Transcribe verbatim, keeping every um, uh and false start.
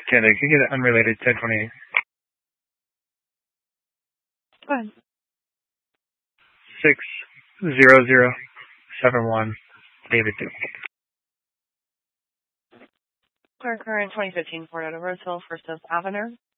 Yeah, they could get it unrelated ten twenty-eight. Go ahead. Six zero zero seven one David Duke. Our current twenty fifteen Ford out of Roseville, First of Avenue.